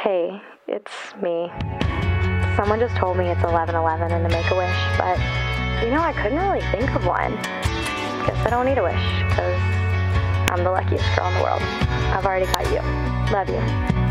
Hey, it's me. Someone just told me it's 11:11 and to make a wish, but I couldn't really think of one. Guess I don't need a wish, because I'm the luckiest girl in the world. I've already got you. Love you.